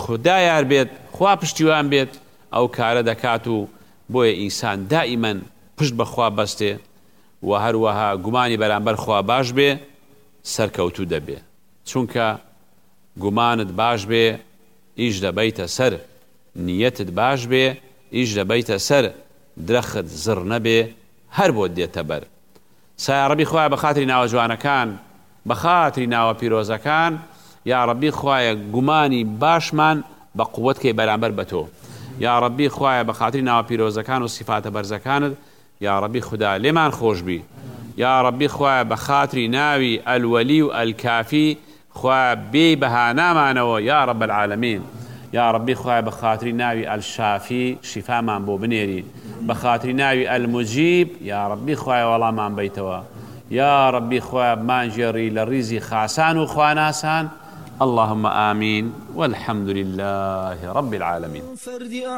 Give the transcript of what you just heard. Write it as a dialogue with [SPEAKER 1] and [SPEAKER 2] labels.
[SPEAKER 1] خدا یار بێت خوا پشتیوان بێت ئەو کارە دەکات و بۆیە ئینسان دائیمەن پشت بەخوا بەستێ و هەروەها گومانی بەرامبەر خوا باش بێ سەرکەوتوو دەبێ چونکە گومانت باش بێ ئیش دەبەیتە سەر نیەتت باش بێ ئیش دەبەیتە سەر درەخت زڕ نەبێ هەر بۆ دێتە بەر سایە ڕەبی خوایە بە خاتری ناوە جوانەکان بە خاتری ناوە پیرۆزەکان یا ڕەبی خوایە گومانی باشمان بە قووەتکەی بەرامبەر بە تۆ یا ڕەبی خوایە بە خاتری ناوە پیرۆزەکان و سیفاتە بەرزەکانت یا ڕەبی خدا لێمان خۆشبی یا ڕەبی خوایە بە خاتری ناوی ئەلوەلی و ئەلکافی خوایە بێی بەهانامانەوە یا ڕەب العالەمین یا ڕەبی خوایە بە خاتری ناوی ئەلشافی شیفامان بۆ بنێری بە خاتری ناوی ئەلموجیب یا ڕەبی خوایە وەڵامان بیتەوە یا ڕەبی خوایە بمانژێڕی لە ڕیزی خاسان و خواناسان اللهم آمين والحمد لله رب العالمين.